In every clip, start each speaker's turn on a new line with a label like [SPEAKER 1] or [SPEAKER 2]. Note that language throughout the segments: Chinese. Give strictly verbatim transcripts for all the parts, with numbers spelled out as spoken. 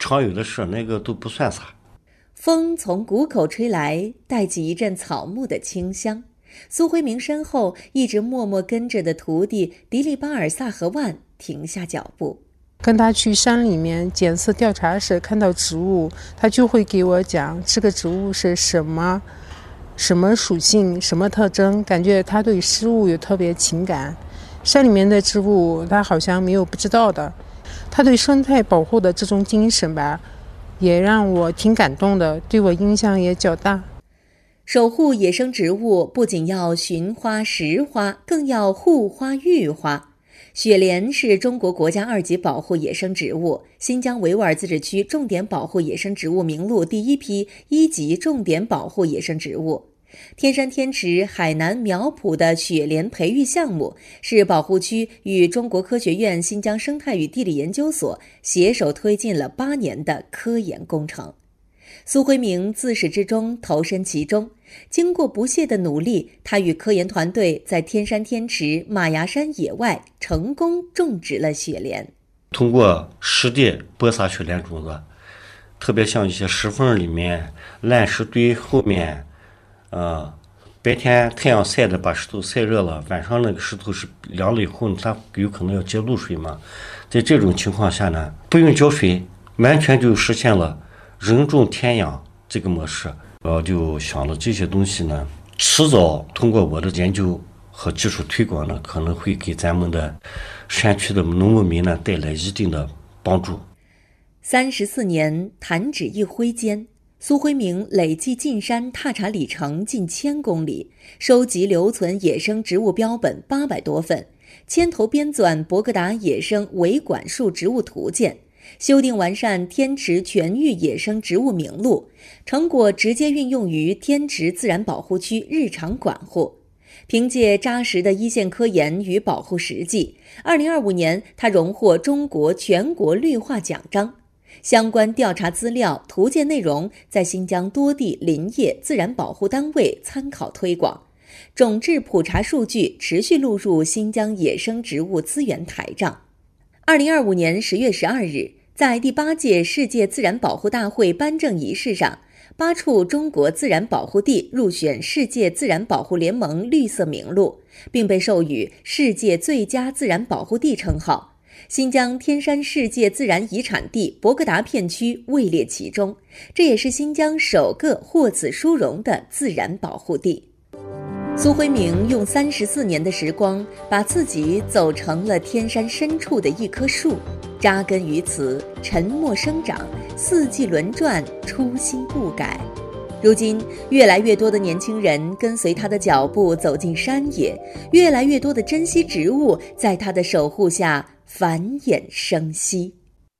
[SPEAKER 1] 常有的事，那个都不算啥。
[SPEAKER 2] 风从谷口吹来，带起一阵草木的清香。苏辉明身后一直默默跟着的徒弟迪利巴尔萨和万停下脚步。
[SPEAKER 3] 跟他去山里面检测调查时看到植物，他就会给我讲这个植物是什么什么属性什么特征，感觉他对事物有特别情感。山里面的植物他好像没有不知道的，他对生态保护的这种精神吧，也让我挺感动的，对我影响也较大。
[SPEAKER 2] 守护野生植物不仅要寻花识花，更要护花育花。雪莲是中国国家二级保护野生植物，新疆维吾尔自治区重点保护野生植物名录第一批一级重点保护野生植物。天山天池海南苗圃的雪莲培育项目是保护区与中国科学院新疆生态与地理研究所携手推进了八年的科研工程。苏辉明自始至终投身其中，经过不懈的努力，他与科研团队在天山天池马牙山野外成功种植了雪莲。
[SPEAKER 1] 通过实地播撒雪莲种子，特别像一些石缝里面、烂石堆后面，呃，白天太阳晒的把石头晒热了，晚上那个石头是凉了以后，它有可能要接露水嘛。在这种情况下呢，不用浇水，完全就实现了人种天养这个模式。我就想了这些东西呢，迟早通过我的研究和技术推广呢，可能会给咱们的山区的农牧民呢带来一定的帮助。
[SPEAKER 2] 三十四年，弹指一挥间，苏辉明累计进山踏查里程近千公里，收集留存野生植物标本八百多份，牵头编纂博格达野生维管束植物图鉴，修订完善天池全域野生植物名录，成果直接运用于天池自然保护区日常管护。凭借扎实的一线科研与保护实际，二零二五年他荣获中国全国绿化奖章。相关调查资料、图鉴内容在新疆多地林业自然保护单位参考推广，种质普查数据持续录入新疆野生植物资源台账。二零二五年十月十二日，在第八届世界自然保护大会颁证仪式上，八处中国自然保护地入选世界自然保护联盟绿色名录，并被授予世界最佳自然保护地称号。新疆天山世界自然遗产地博格达片区位列其中，这也是新疆首个获此殊荣的自然保护地。苏辉明用三十四年的时光，把自己走成了天山深处的一棵树，扎根于此，沉默生长，四季轮转，初心不改。如今，越来越多的年轻人跟随他的脚步走进山野，越来越多的珍稀植物在他的守护下繁衍生息。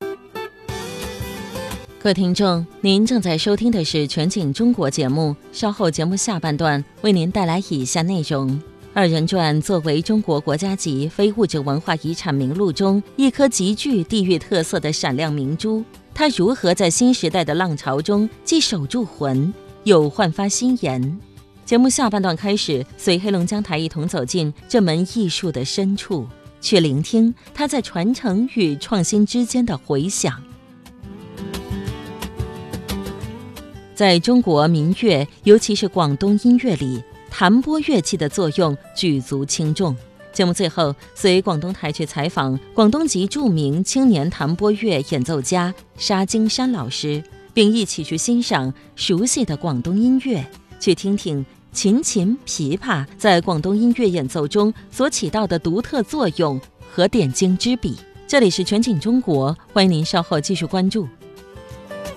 [SPEAKER 4] 各位听众，您正在收听的是全景中国节目，稍后节目下半段为您带来以下内容。二人转作为中国国家级非物质文化遗产名录中一颗极具地域特色的闪亮明珠，它如何在新时代的浪潮中既守住魂，又焕发新颜？节目下半段开始，随黑龙江台一同走进这门艺术的深处，去聆听它在传承与创新之间的回响。在中国民乐，尤其是广东音乐里，弹拨乐器的作用举足轻重。节目最后，随广东台去采访广东籍著名青年弹拨乐演奏家沙金山老师，并一起去欣赏熟悉的广东音乐，去听听琴琴、琵琶在广东音乐演奏中所起到的独特作用和点睛之笔。这里是全景中国，欢迎您稍后继续关注。